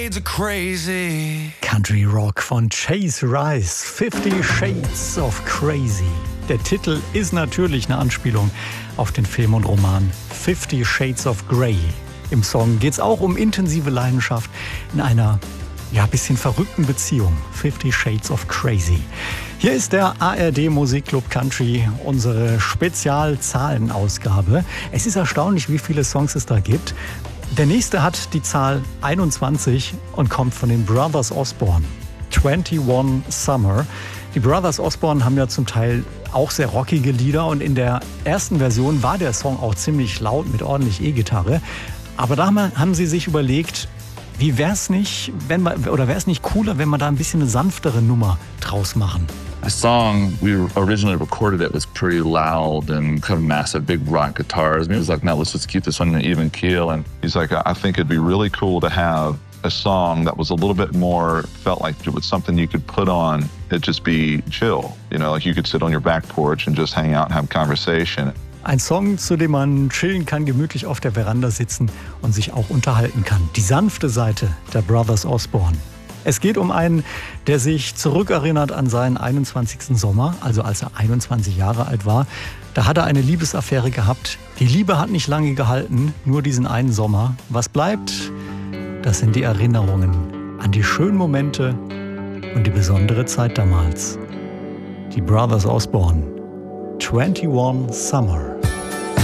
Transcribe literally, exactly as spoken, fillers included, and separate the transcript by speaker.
Speaker 1: Crazy.
Speaker 2: Country Rock von Chase Rice, Fifty Shades of Crazy. Der Titel ist natürlich eine Anspielung auf den Film und Roman Fifty Shades of Grey. Im Song geht es auch um intensive Leidenschaft in einer ja, bisschen verrückten Beziehung. Fifty Shades of Crazy. Hier ist der A R D Musikclub Country, unsere Spezialzahlenausgabe. Es ist erstaunlich, wie viele Songs es da gibt. Der nächste hat die Zahl einundzwanzig und kommt von den Brothers Osborne. einundzwanzig Summer. Die Brothers Osborne haben ja zum Teil auch sehr rockige Lieder und in der ersten Version war der Song auch ziemlich laut mit ordentlich E-Gitarre. Aber da haben sie sich überlegt, wie wär's nicht, wenn man, oder wäre es nicht cooler, wenn wir da ein bisschen eine sanftere Nummer draus machen?
Speaker 3: A song, we originally recorded it, was pretty loud and kind of massive, big rock guitars. And he was like, no, let's just keep this on an even keel. And
Speaker 4: he's like, I think it'd be really cool to have a song that was a little bit more, felt like it was something you could put on, it'd just be chill. You know, like you could sit on your back porch and just hang out and have conversation.
Speaker 2: Ein Song, zu dem man chillen kann, gemütlich auf der Veranda sitzen und sich auch unterhalten kann. Die sanfte Seite der Brothers Osborne. Es geht um einen, der sich zurückerinnert an seinen einundzwanzigsten Sommer, also als er einundzwanzig Jahre alt war. Da hat er eine Liebesaffäre gehabt. Die Liebe hat nicht lange gehalten, nur diesen einen Sommer. Was bleibt? Das sind die Erinnerungen an die schönen Momente und die besondere Zeit damals. Die Brothers Osborne. einundzwanzig Summer.